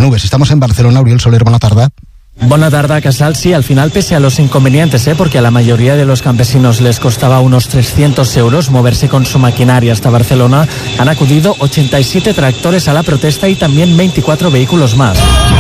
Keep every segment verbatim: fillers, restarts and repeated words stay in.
nubes. Estamos en Barcelona. Oriol Soler, buena tarde. Buena tarde, Casal. Sí, al final, pese a los inconvenientes, ¿eh? porque a la mayoría de los campesinos les costaba unos trescientos euros moverse con su maquinaria hasta Barcelona, han acudido ochenta y siete tractores a la protesta y también veinticuatro vehículos más.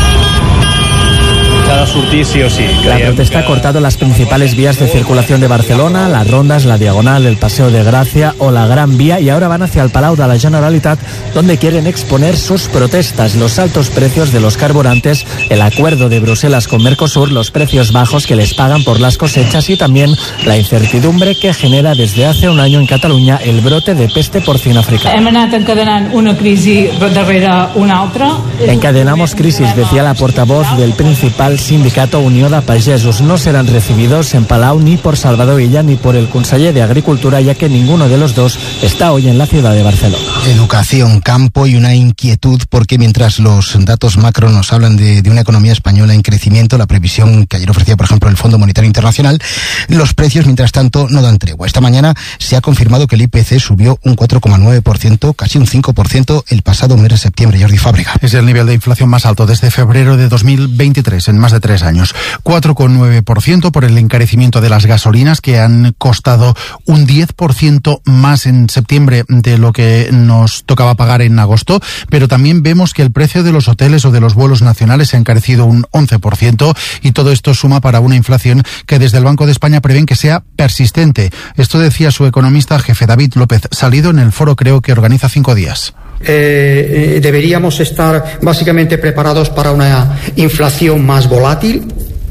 Cada sortir sí o sí. La protesta ha cortado las principales vías de circulación de Barcelona, las Rondas, la Diagonal, el Paseo de Gracia o la Gran Vía, y ahora van hacia el Palau de la Generalitat, donde quieren exponer sus protestas, los altos precios de los carburantes, el acuerdo de Bruselas con Mercosur, los precios bajos que les pagan por las cosechas y también la incertidumbre que genera desde hace un año en Cataluña el brote de peste porcina africana. Hem anat encadenant una crisi darrere una altra. Encadenamos crisis, decía la portavoz del principal sindicato Unió de Pagesos. No serán recibidos en Palau ni por Salvador Illa ni por el conseller de Agricultura, ya que ninguno de los dos está hoy en la ciudad de Barcelona. Educación, campo y una inquietud, porque mientras los datos macro nos hablan de, de una economía española en crecimiento, la previsión que ayer ofrecía, por ejemplo, el Fondo Monetario Internacional, los precios, mientras tanto, no dan tregua. Esta mañana se ha confirmado que el I P C subió un cuatro coma nueve por ciento, casi un cinco por ciento el pasado mes de septiembre. Jordi Fábrega. Es el nivel de inflación más alto desde febrero de dos mil veintitrés, en más de tres años. cuatro coma nueve por ciento por el encarecimiento de las gasolinas, que han costado un diez por ciento más en septiembre de lo que nos tocaba pagar en agosto, pero también vemos que el precio de los hoteles o de los vuelos nacionales se ha encarecido un once por ciento, y todo esto suma para una inflación que desde el Banco de España prevén que sea persistente. Esto decía su economista jefe David López Salido en el foro Creo, que organiza cinco días. Eh, deberíamos estar básicamente preparados para una inflación más volátil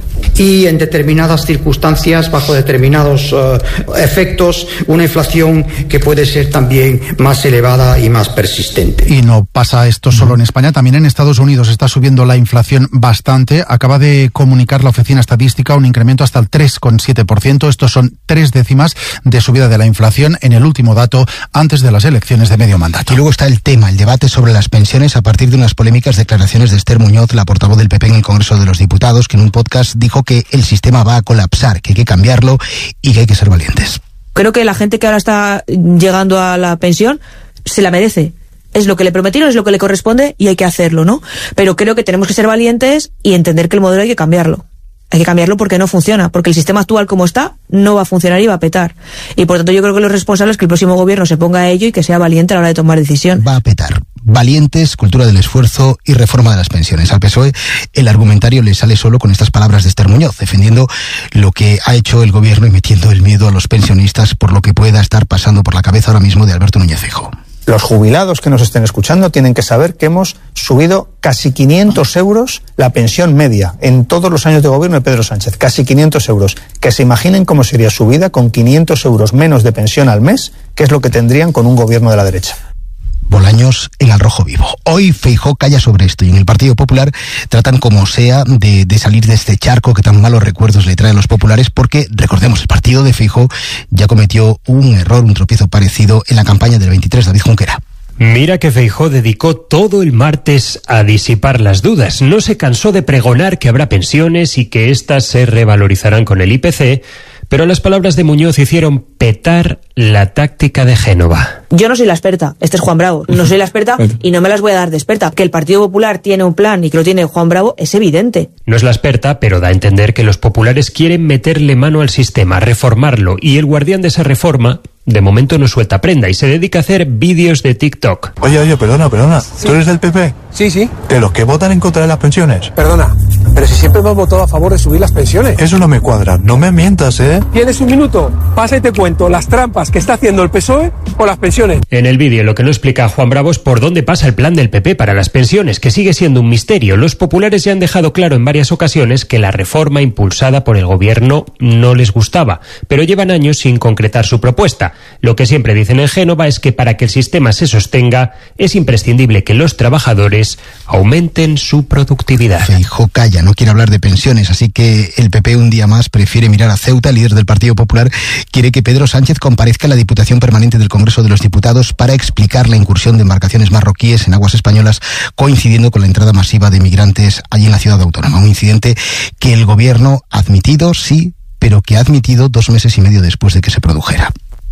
y en determinadas circunstancias, bajo determinados uh, efectos, una inflación que puede ser también más elevada y más persistente. Y no pasa esto solo en España, también en Estados Unidos está subiendo la inflación bastante. Acaba de comunicar la Oficina Estadística un incremento hasta el tres coma siete por ciento. Estos son tres décimas de subida de la inflación en el último dato antes de las elecciones de medio mandato. Y luego está el tema, el debate sobre las pensiones, a partir de unas polémicas declaraciones de Esther Muñoz, la portavoz del P P en el Congreso de los Diputados, que en un podcast dijo que el sistema va a colapsar, que hay que cambiarlo y que hay que ser valientes. Creo que la gente que ahora está llegando a la pensión se la merece. Es lo que le prometieron, es lo que le corresponde y hay que hacerlo, ¿no? Pero creo que tenemos que ser valientes y entender que el modelo hay que cambiarlo. Hay que cambiarlo porque no funciona, porque el sistema actual como está no va a funcionar y va a petar. Y por tanto yo creo que lo responsable es que el próximo gobierno se ponga a ello y que sea valiente a la hora de tomar decisión. Va a petar. Valientes, cultura del esfuerzo y reforma de las pensiones. Al P S O E el argumentario le sale solo con estas palabras de Esther Muñoz, defendiendo lo que ha hecho el gobierno y metiendo el miedo a los pensionistas por lo que pueda estar pasando por la cabeza ahora mismo de Alberto Núñez Feijóo. Los jubilados que nos estén escuchando tienen que saber que hemos subido casi quinientos euros la pensión media en todos los años de gobierno de Pedro Sánchez. Casi quinientos euros. Que se imaginen cómo sería su vida con quinientos euros menos de pensión al mes, que es lo que tendrían con un gobierno de la derecha. Bolaños en Al Rojo Vivo. Hoy Feijóo calla sobre esto y en el Partido Popular tratan como sea de, de salir de este charco que tan malos recuerdos le trae a los populares, porque, recordemos, el partido de Feijóo ya cometió un error, un tropiezo parecido en la campaña del veintitrés. David Junquera. Mira que Feijóo dedicó todo el martes a disipar las dudas. No se cansó de pregonar que habrá pensiones y que éstas se revalorizarán con el I P C, pero las palabras de Muñoz hicieron petar la táctica de Génova. Yo no soy la experta, este es Juan Bravo, no soy la experta y no me las voy a dar de experta. Que el Partido Popular tiene un plan y que lo tiene Juan Bravo es evidente. No es la experta, pero da a entender que los populares quieren meterle mano al sistema, reformarlo, y el guardián de esa reforma de momento no suelta prenda y se dedica a hacer vídeos de TikTok. Oye, oye, perdona, perdona, ¿tú eres del P P? Sí, sí. ¿De los que votan en contra de las pensiones? Perdona, pero si siempre hemos votado a favor de subir las pensiones. Eso no me cuadra, no me mientas, ¿eh? ¿Tienes un minuto? Pasa y te cuento las trampas que está haciendo el P S O E con las pensiones. En el vídeo lo que no explica Juan Bravo es por dónde pasa el plan del P P para las pensiones, que sigue siendo un misterio. Los populares ya han dejado claro en varias ocasiones que la reforma impulsada por el gobierno no les gustaba, pero llevan años sin concretar su propuesta. Lo que siempre dicen en Génova es que para que el sistema se sostenga es imprescindible que los trabajadores aumenten su productividad. Feijóo calla, no quiere hablar de pensiones, así que el P P un día más prefiere mirar a Ceuta. El líder del Partido Popular quiere que Pedro Sánchez comparezca a la Diputación Permanente del Congreso de los Diputados para explicar la incursión de embarcaciones marroquíes en aguas españolas, coincidiendo con la entrada masiva de migrantes allí en la ciudad autónoma. Un incidente que el gobierno ha admitido, sí, pero que ha admitido dos meses y medio después de que se produjera.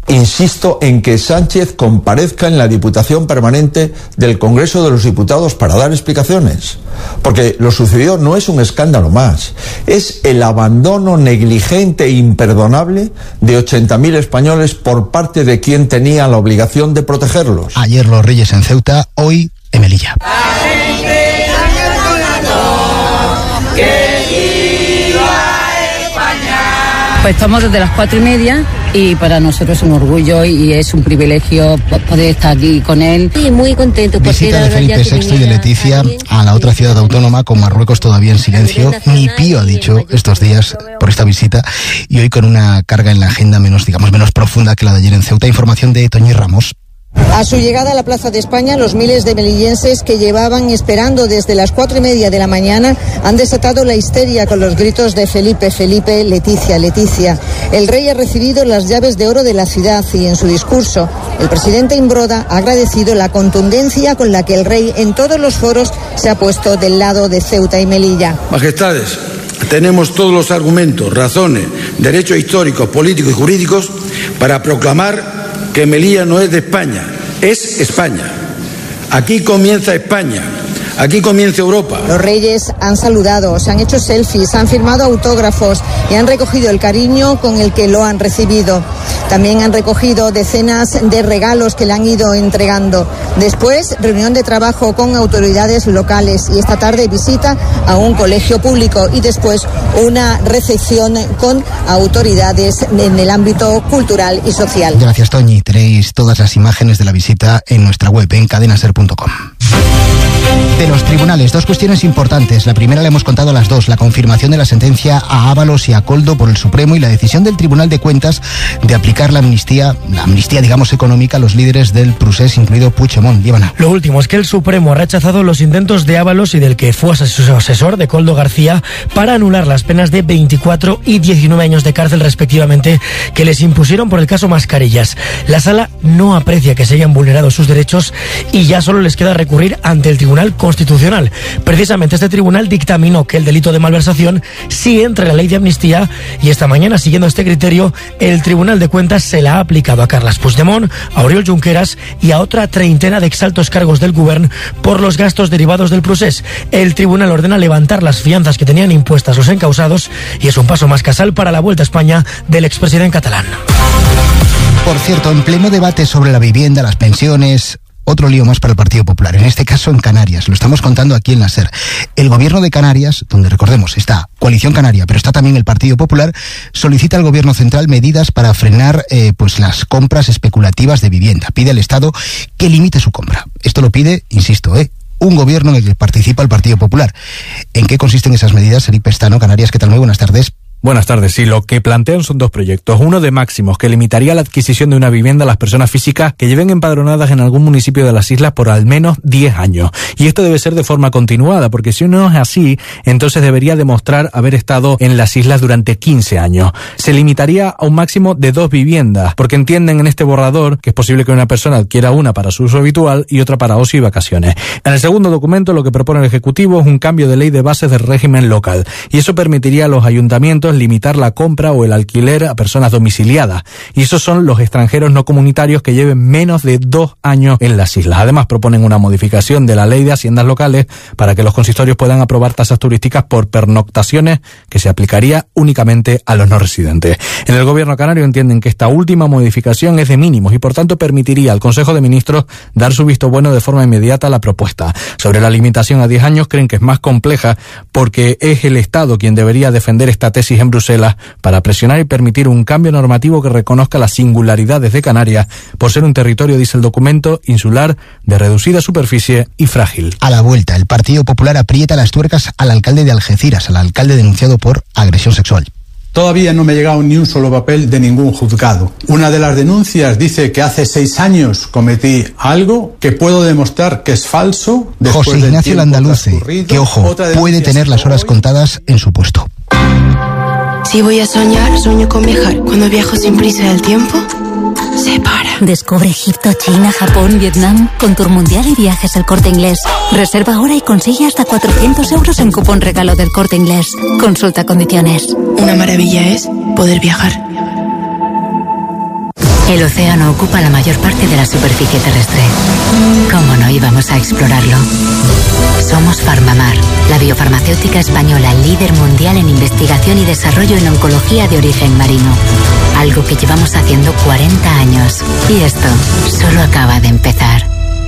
Insisto en que Sánchez comparezca en la Diputación Permanente del Congreso de los Diputados para dar explicaciones, porque lo sucedido no es un escándalo más, es el abandono negligente e imperdonable de ochenta mil españoles por parte de quien tenía la obligación de protegerlos. Ayer los Reyes en Ceuta, hoy en Melilla. Pues estamos desde las cuatro y media y para nosotros es un orgullo y es un privilegio poder estar aquí con él. Sí, muy contento. Visita de Felipe sexto y de Leticia a la otra ciudad autónoma, con Marruecos todavía en silencio. Ni Pío ha dicho estos días por esta visita, y hoy con una carga en la agenda menos, digamos, menos profunda que la de ayer en Ceuta. Información de Toñi Ramos. A su llegada a la Plaza de España, los miles de melillenses que llevaban esperando desde las cuatro y media de la mañana han desatado la histeria con los gritos de Felipe, Felipe, Leticia, Leticia. El rey ha recibido las llaves de oro de la ciudad y en su discurso el presidente Imbroda ha agradecido la contundencia con la que el rey en todos los foros se ha puesto del lado de Ceuta y Melilla. Majestades, tenemos todos los argumentos, razones, derechos históricos, políticos y jurídicos para proclamar que Melilla no es de España, es España. Aquí comienza España, aquí comienza Europa. Los reyes han saludado, se han hecho selfies, han firmado autógrafos y han recogido el cariño con el que lo han recibido. También han recogido decenas de regalos que le han ido entregando. Después, reunión de trabajo con autoridades locales y esta tarde visita a un colegio público y después una recepción con autoridades en el ámbito cultural y social. Gracias, Toñi. Tenéis todas las imágenes de la visita en nuestra web en cadena ser punto com. De los tribunales, dos cuestiones importantes. La primera la hemos contado a las dos, la confirmación de la sentencia a Ábalos y a Koldo por el Supremo y la decisión del Tribunal de Cuentas de aplicar la amnistía, la amnistía digamos económica a los líderes del Procés, incluido Puigdemont. Llévana. Lo último es que el Supremo ha rechazado los intentos de Ábalos y del que fue su asesor, de Koldo García, para anular las penas de veinticuatro y diecinueve años de cárcel respectivamente que les impusieron por el caso Mascarillas. La Sala no aprecia que se hayan vulnerado sus derechos y ya solo les queda recurrir ante el Tribunal Constitucional. Precisamente este tribunal dictaminó que el delito de malversación sí entra en la ley de amnistía y esta mañana, siguiendo este criterio, el Tribunal de Cuentas se la ha aplicado a Carles Puigdemont, a Oriol Junqueras y a otra treintena de exaltos cargos del Govern por los gastos derivados del procés. El tribunal ordena levantar las fianzas que tenían impuestas los encausados y es un paso más casal para la vuelta a España del expresidente catalán. Por cierto, en pleno debate sobre la vivienda, las pensiones, otro lío más para el Partido Popular, en este caso en Canarias. Lo estamos contando aquí en la SER. El gobierno de Canarias, donde recordemos está Coalición Canaria, pero está también el Partido Popular, solicita al gobierno central medidas para frenar eh, pues las compras especulativas de vivienda. Pide al Estado que limite su compra. Esto lo pide, insisto, eh, un gobierno en el que participa el Partido Popular. ¿En qué consisten esas medidas? Eric Pestano, Canarias, ¿qué tal? Muy buenas tardes. Buenas tardes. Sí, lo que plantean son dos proyectos. Uno de máximos, que limitaría la adquisición de una vivienda a las personas físicas que lleven empadronadas en algún municipio de las islas por al menos diez años. Y esto debe ser de forma continuada, porque si no es así, entonces debería demostrar haber estado en las islas durante quince años. Se limitaría a un máximo de dos viviendas, porque entienden en este borrador que es posible que una persona adquiera una para su uso habitual y otra para ocio y vacaciones. En el segundo documento, lo que propone el Ejecutivo es un cambio de ley de bases del régimen local. Y eso permitiría a los ayuntamientos limitar la compra o el alquiler a personas domiciliadas. Y esos son los extranjeros no comunitarios que lleven menos de dos años en las islas. Además, proponen una modificación de la ley de haciendas locales para que los consistorios puedan aprobar tasas turísticas por pernoctaciones que se aplicaría únicamente a los no residentes. En el gobierno canario entienden que esta última modificación es de mínimos y por tanto permitiría al Consejo de Ministros dar su visto bueno de forma inmediata a la propuesta. Sobre la limitación a diez años creen que es más compleja porque es el Estado quien debería defender esta tesis en Bruselas para presionar y permitir un cambio normativo que reconozca las singularidades de Canarias por ser un territorio, dice el documento, insular, de reducida superficie y frágil. A la vuelta, el Partido Popular aprieta las tuercas al alcalde de Algeciras, al alcalde denunciado por agresión sexual. Todavía no me ha llegado ni un solo papel de ningún juzgado. Una de las denuncias dice que hace seis años cometí algo que puedo demostrar que es falso. José Ignacio Landaluce, que ojo, puede tener las horas contadas en su puesto. Si voy a soñar, sueño con viajar. Cuando viajo sin prisa del tiempo, se para. Descubre Egipto, China, Japón, Vietnam con Tour Mundial y Viajes El Corte Inglés. Reserva ahora y consigue hasta cuatrocientos euros en cupón regalo del Corte Inglés. Consulta condiciones. Una maravilla es poder viajar. El océano ocupa la mayor parte de la superficie terrestre. ¿Cómo no íbamos a explorarlo? Somos Farmamar, la biofarmacéutica española líder mundial en investigación y desarrollo en oncología de origen marino. Algo que llevamos haciendo cuarenta años. Y esto solo acaba de empezar.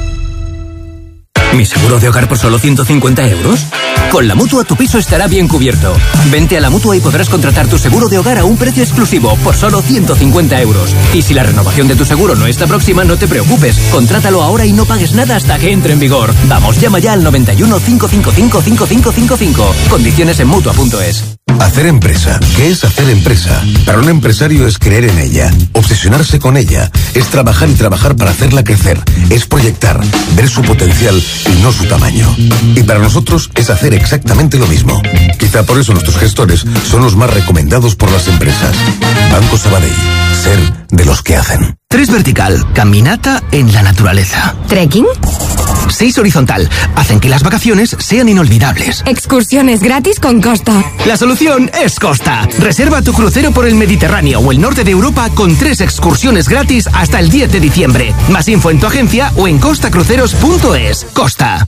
¿Mi seguro de hogar por solo ciento cincuenta euros? Con la Mutua tu piso estará bien cubierto. Vente a la Mutua y podrás contratar tu seguro de hogar a un precio exclusivo por solo ciento cincuenta euros. Y si la renovación de tu seguro no está próxima, no te preocupes. Contrátalo ahora y no pagues nada hasta que entre en vigor. Vamos, llama ya al noventa y uno, cinco cinco cinco, cinco cinco cinco cinco. Condiciones en Mutua punto es. Hacer empresa. ¿Qué es hacer empresa? Para un empresario es creer en ella, obsesionarse con ella, es trabajar y trabajar para hacerla crecer, es proyectar, ver su potencial y no su tamaño. Y para nosotros es hacer exactamente lo mismo. Quizá por eso nuestros gestores son los más recomendados por las empresas. Banco Sabadell. Ser de los que hacen. Tres vertical. Caminata en la naturaleza. ¿Trekking? Seis horizontal. Hacen que las vacaciones sean inolvidables. Excursiones gratis con Costa. La solución es Costa. Reserva tu crucero por el Mediterráneo o el norte de Europa con tres excursiones gratis hasta el diez de diciembre. Más info en tu agencia o en costa cruceros punto es. Costa.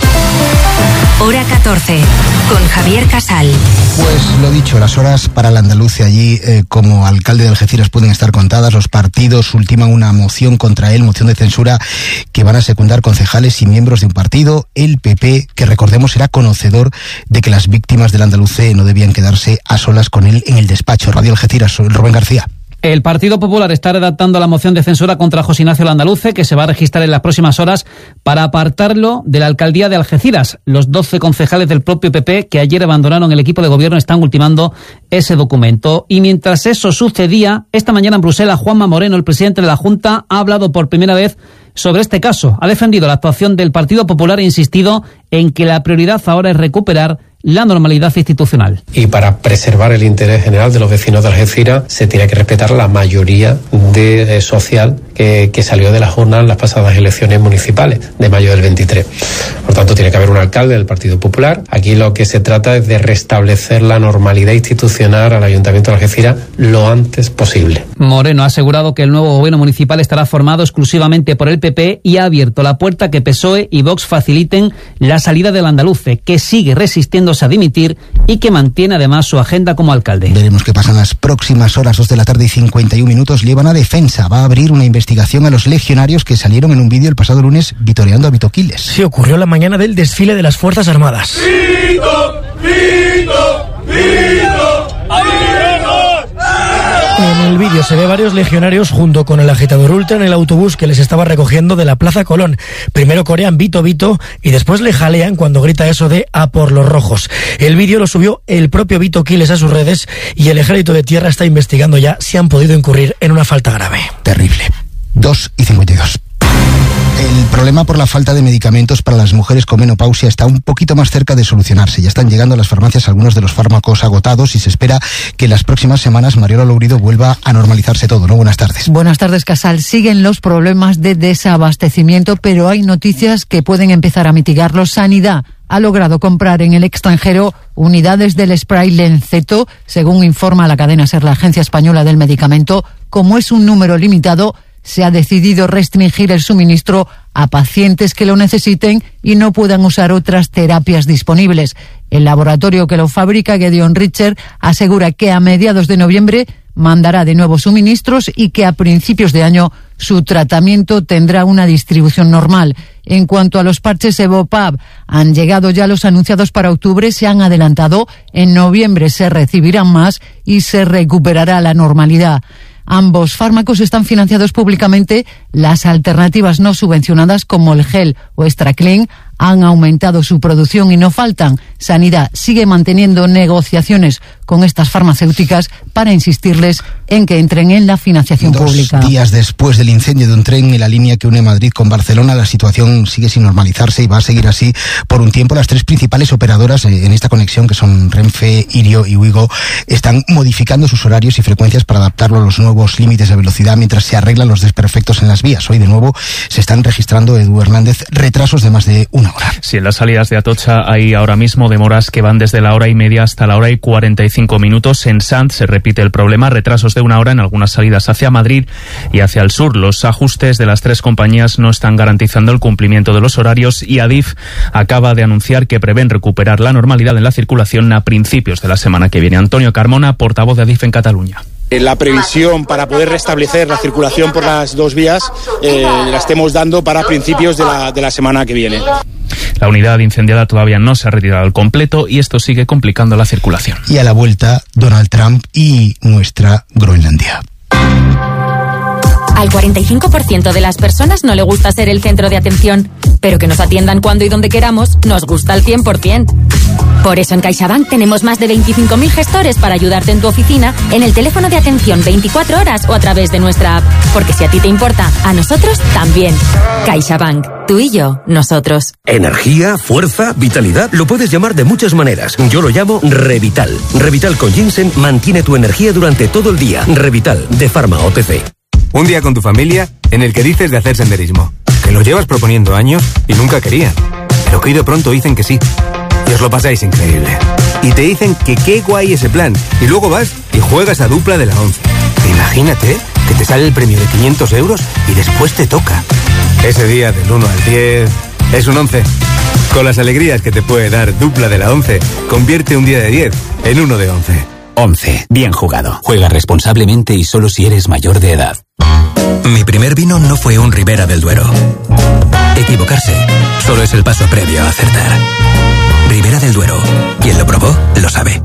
Hora catorce, con Javier Casal. Pues lo dicho, las horas para el andaluz allí eh, como alcalde de Algeciras pueden estar contadas. Los partidos ultiman una moción contra él, moción de censura, que van a secundar concejales y miembros de un partido, el P P, que recordemos era conocedor de que las víctimas del andalucé no debían quedarse a solas con él en el despacho. Radio Algeciras, soy Rubén García. El Partido Popular está redactando la moción de censura contra José Ignacio Landaluce, que se va a registrar en las próximas horas para apartarlo de la alcaldía de Algeciras. Los doce concejales del propio P P que ayer abandonaron el equipo de gobierno están ultimando ese documento. Y mientras eso sucedía, esta mañana en Bruselas, Juanma Moreno, el presidente de la Junta, ha hablado por primera vez sobre este caso. Ha defendido la actuación del Partido Popular e insistido en que la prioridad ahora es recuperar la normalidad institucional. Y para preservar el interés general de los vecinos de Algeciras se tiene que respetar la mayoría de, eh, social que, que salió de las urnas en las pasadas elecciones municipales de mayo del veintitrés. Por tanto, tiene que haber un alcalde del Partido Popular. Aquí lo que se trata es de restablecer la normalidad institucional al Ayuntamiento de Algeciras lo antes posible. Moreno ha asegurado que el nuevo gobierno municipal estará formado exclusivamente por el P P y ha abierto la puerta a que P S O E y Vox faciliten la salida del andaluce, que sigue resistiendo a dimitir y que mantiene además su agenda como alcalde. Veremos qué pasa en las próximas horas. Dos de la tarde y cincuenta y un minutos. Líbana Defensa va a abrir una investigación a los legionarios que salieron en un vídeo el pasado lunes vitoreando a Vito Quiles. Sí, ocurrió la mañana del desfile de las Fuerzas Armadas. ¡Vito! ¡Vito! ¡Vito! En el vídeo se ve varios legionarios junto con el agitador ultra en el autobús que les estaba recogiendo de la Plaza Colón. Primero corean Vito Vito y después le jalean cuando grita eso de "a por los rojos". El vídeo lo subió el propio Vito Quiles a sus redes y el Ejército de Tierra está investigando ya si han podido incurrir en una falta grave. Terrible. dos y cincuenta y dos. El problema por la falta de medicamentos para las mujeres con menopausia está un poquito más cerca de solucionarse. Ya están llegando a las farmacias algunos de los fármacos agotados y se espera que en las próximas semanas Mariola Lourido vuelva a normalizarse todo, ¿no? Buenas tardes. Buenas tardes, Casal. Siguen los problemas de desabastecimiento, pero hay noticias que pueden empezar a mitigarlo. Sanidad ha logrado comprar en el extranjero unidades del spray Lenceto, según informa la cadena SER, la Agencia Española del Medicamento. Como es un número limitado, se ha decidido restringir el suministro a pacientes que lo necesiten y no puedan usar otras terapias disponibles. El laboratorio que lo fabrica, Gedeon Richter, asegura que a mediados de noviembre mandará de nuevo suministros y que a principios de año su tratamiento tendrá una distribución normal. En cuanto a los parches Evopab, han llegado ya los anunciados para octubre, se han adelantado. En noviembre se recibirán más y se recuperará la normalidad. Ambos fármacos están financiados públicamente. Las alternativas no subvencionadas como el gel o Extraclean han aumentado su producción y no faltan. Sanidad sigue manteniendo negociaciones con estas farmacéuticas para insistirles en que entren en la financiación Dos pública. Días después del incendio de un tren en la línea que une Madrid con Barcelona, la situación sigue sin normalizarse y va a seguir así por un tiempo. Las tres principales operadoras en esta conexión, que son Renfe, Irio y Wigo, están modificando sus horarios y frecuencias para adaptarlo a los nuevos límites de velocidad mientras se arreglan los desperfectos en las vías. Hoy de nuevo se están registrando, Edu Hernández, retrasos de más de una hora. Sí, en las salidas de Atocha hay ahora mismo demoras que van desde la hora y media hasta la hora y cuarenta y cinco minutos. En Sant se repite el problema, retrasos de una hora en algunas salidas hacia Madrid y hacia el sur. Los ajustes de las tres compañías no están garantizando el cumplimiento de los horarios y Adif acaba de anunciar que prevén recuperar la normalidad en la circulación a principios de la semana que viene. Antonio Carmona, portavoz de Adif en Cataluña. La previsión para poder restablecer la circulación por las dos vías eh, la estemos dando para principios de la, de la semana que viene. La unidad incendiada todavía no se ha retirado al completo y esto sigue complicando la circulación. Y a la vuelta, Donald Trump y nuestra Groenlandia. Al cuarenta y cinco por ciento de las personas no le gusta ser el centro de atención, pero que nos atiendan cuando y donde queramos nos gusta al cien por ciento. Por eso en CaixaBank tenemos más de veinticinco mil gestores para ayudarte en tu oficina, en el teléfono de atención veinticuatro horas o a través de nuestra app. Porque si a ti te importa, a nosotros también. CaixaBank. Tú y yo, nosotros. Energía, fuerza, vitalidad, lo puedes llamar de muchas maneras. Yo lo llamo Revital. Revital con ginseng mantiene tu energía durante todo el día. Revital, de Pharma O T C. Un día con tu familia en el que dices de hacer senderismo, que lo llevas proponiendo años y nunca querían, pero que hoy de pronto dicen que sí. Y os lo pasáis increíble. Y te dicen que qué guay ese plan. Y luego vas y juegas a dupla de la once. Imagínate que te sale el premio de quinientos euros y después te toca. Ese día del uno al diez es un once. Con las alegrías que te puede dar dupla de la once, convierte un día de diez en uno de once. once. Bien jugado. Juega responsablemente y solo si eres mayor de edad. Mi primer vino no fue un Ribera del Duero. Equivocarse solo es el paso previo a acertar. Ribera del Duero. Quien lo probó, lo sabe.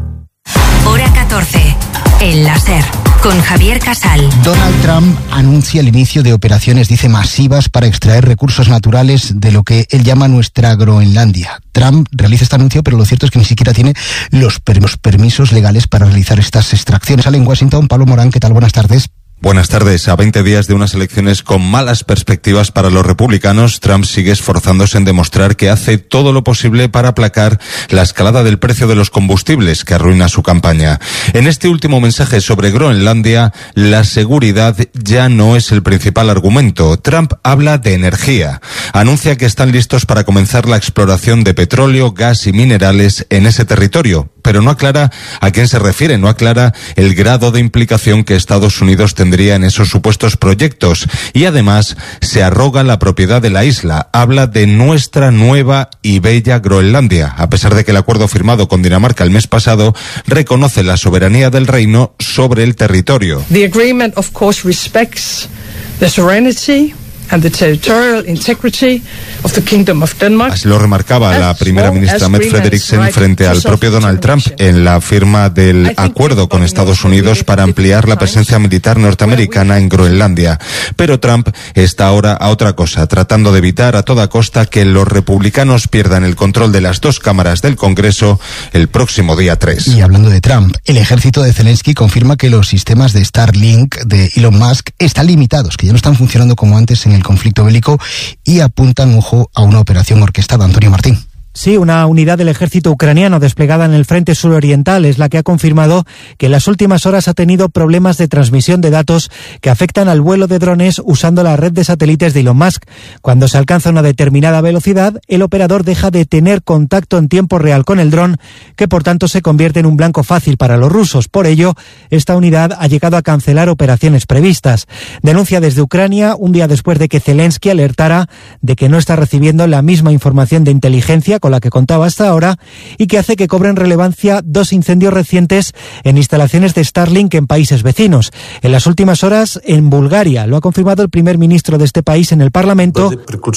Hora catorce. El láser. Con Javier Casal. Donald Trump anuncia el inicio de operaciones, dice, masivas para extraer recursos naturales de lo que él llama nuestra Groenlandia. Trump realiza este anuncio, pero lo cierto es que ni siquiera tiene los, per- los permisos legales para realizar estas extracciones. Sale en Washington, Pablo Morán, ¿qué tal? Buenas tardes. Buenas tardes. A veinte días de unas elecciones con malas perspectivas para los republicanos, Trump sigue esforzándose en demostrar que hace todo lo posible para aplacar la escalada del precio de los combustibles que arruina su campaña. En este último mensaje sobre Groenlandia, la seguridad ya no es el principal argumento. Trump habla de energía. Anuncia que están listos para comenzar la exploración de petróleo, gas y minerales en ese territorio, pero no aclara a quién se refiere, no aclara el grado de implicación que Estados Unidos tendría en esos supuestos proyectos y además se arroga la propiedad de la isla. Habla de nuestra nueva y bella Groenlandia, a pesar de que el acuerdo firmado con Dinamarca el mes pasado reconoce la soberanía del reino sobre el territorio. The agreement of course respects the sovereignty and the territorial integrity of the Kingdom of Denmark. Así lo remarcaba la primera ministra Mette Frederiksen frente al propio Donald Trump en la firma del acuerdo con Estados Unidos para ampliar la presencia militar norteamericana en Groenlandia. Pero Trump está ahora a otra cosa, tratando de evitar a toda costa que los republicanos pierdan el control de las dos cámaras del Congreso el próximo día tres. Y hablando de Trump, el ejército de Zelensky confirma que los sistemas de Starlink de Elon Musk están limitados, que ya no están funcionando como antes en el conflicto bélico y apuntan, ojo, a una operación orquestada. Antonio Martín. Sí, una unidad del ejército ucraniano desplegada en el frente suroriental es la que ha confirmado que en las últimas horas ha tenido problemas de transmisión de datos que afectan al vuelo de drones usando la red de satélites de Elon Musk. Cuando se alcanza una determinada velocidad, el operador deja de tener contacto en tiempo real con el dron, que por tanto se convierte en un blanco fácil para los rusos. Por ello, esta unidad ha llegado a cancelar operaciones previstas. Denuncia desde Ucrania un día después de que Zelensky alertara de que no está recibiendo la misma información de inteligencia con la que contaba hasta ahora y que hace que cobren relevancia dos incendios recientes en instalaciones de Starlink en países vecinos. En las últimas horas, en Bulgaria, lo ha confirmado el primer ministro de este país en el Parlamento,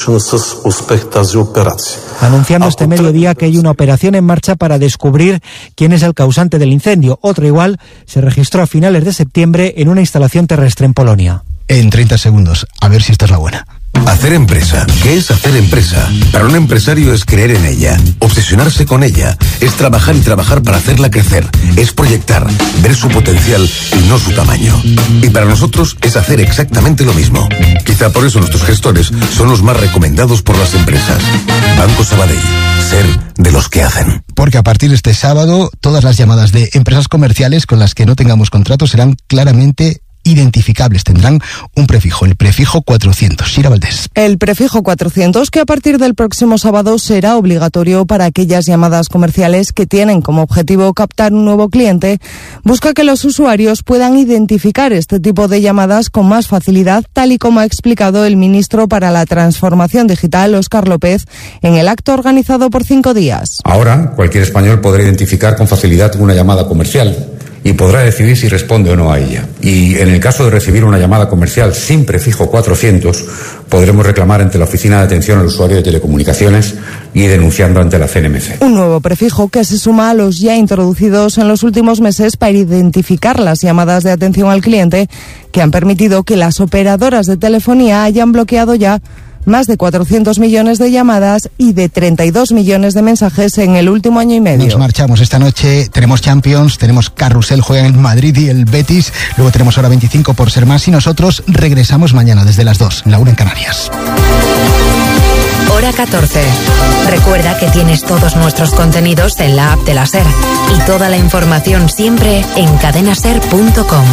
anunciando este mediodía que hay una operación en marcha para descubrir quién es el causante del incendio. Otro igual se registró a finales de septiembre en una instalación terrestre en Polonia. En treinta segundos, a ver si esta es la buena. Hacer empresa. ¿Qué es hacer empresa? Para un empresario es creer en ella, obsesionarse con ella, es trabajar y trabajar para hacerla crecer, es proyectar, ver su potencial y no su tamaño. Y para nosotros es hacer exactamente lo mismo. Quizá por eso nuestros gestores son los más recomendados por las empresas. Banco Sabadell. Ser de los que hacen. Porque a partir de este sábado, todas las llamadas de empresas comerciales con las que no tengamos contrato serán claramente identificables. Tendrán un prefijo, el prefijo cuatrocientos. Shira Valdés. El prefijo cuatrocientos, que a partir del próximo sábado será obligatorio para aquellas llamadas comerciales que tienen como objetivo captar un nuevo cliente, busca que los usuarios puedan identificar este tipo de llamadas con más facilidad, tal y como ha explicado el ministro para la Transformación Digital, Óscar López, en el acto organizado por Cinco Días. Ahora, cualquier español podrá identificar con facilidad una llamada comercial y podrá decidir si responde o no a ella. Y en el caso de recibir una llamada comercial sin prefijo cuatrocientos, podremos reclamar ante la Oficina de Atención al Usuario de Telecomunicaciones y denunciando ante la C N M C. Un nuevo prefijo que se suma a los ya introducidos en los últimos meses para identificar las llamadas de atención al cliente, que han permitido que las operadoras de telefonía hayan bloqueado ya más de cuatrocientos millones de llamadas y de treinta y dos millones de mensajes en el último año y medio. Nos marchamos esta noche, tenemos Champions, tenemos Carrusel, juegan el Madrid y el Betis, luego tenemos Hora veinticinco por ser más y nosotros regresamos mañana desde las dos, la una en Canarias. Hora catorce. Recuerda que tienes todos nuestros contenidos en la app de la SER y toda la información siempre en cadena ser punto com.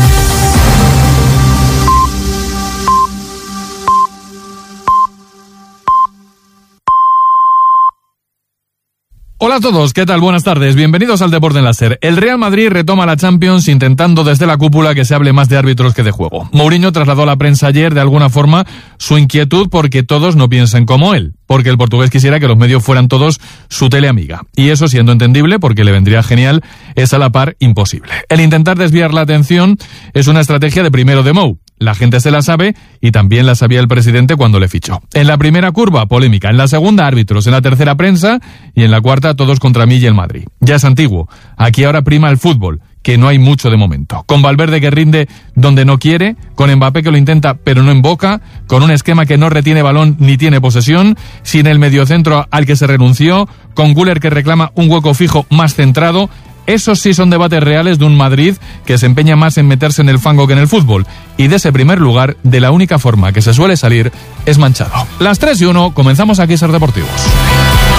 Hola a todos, ¿qué tal? Buenas tardes, bienvenidos al Deporte en la SER. El Real Madrid retoma la Champions intentando desde la cúpula que se hable más de árbitros que de juego. Mourinho trasladó a la prensa ayer de alguna forma su inquietud porque todos no piensen como él, porque el portugués quisiera que los medios fueran todos su teleamiga. Y eso, siendo entendible, porque le vendría genial, es a la par imposible. El intentar desviar la atención es una estrategia de primero de Mou. La gente se la sabe y también la sabía el presidente cuando le fichó. En la primera curva, polémica. En la segunda, árbitros. En la tercera, prensa. Y en la cuarta, todos contra mí y el Madrid. Ya es antiguo. Aquí ahora prima el fútbol, que no hay mucho de momento. Con Valverde que rinde donde no quiere, con Mbappé que lo intenta pero no emboca, con un esquema que no retiene balón ni tiene posesión, sin el mediocentro al que se renunció, con Güler que reclama un hueco fijo más centrado. Esos sí son debates reales de un Madrid que se empeña más en meterse en el fango que en el fútbol. Y de ese primer lugar, de la única forma que se suele salir, es manchado. Las tres y uno, comenzamos aquí Ser Deportivos.